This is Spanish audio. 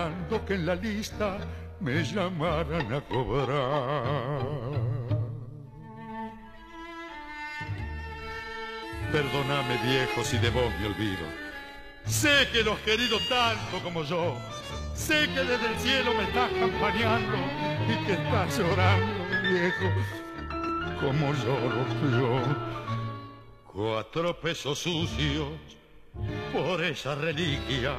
que en la lista me llamaran a cobrar. Perdóname, viejo, si de vos me olvido. Sé que lo has querido tanto como yo. Sé que desde el cielo me estás campaneando y que estás llorando, viejo, como lloro yo. 4 pesos sucios por esa reliquia